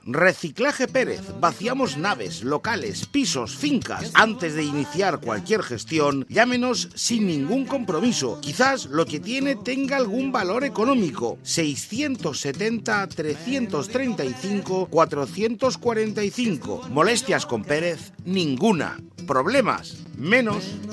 Reciclaje Pérez. Vaciamos naves, locales, pisos, fincas. Antes de iniciar cualquier gestión, llámenos sin ningún compromiso. Quizás lo que tiene tenga algún valor económico. 670-335-445. Molestias con Pérez, ninguna. Problemas, menos.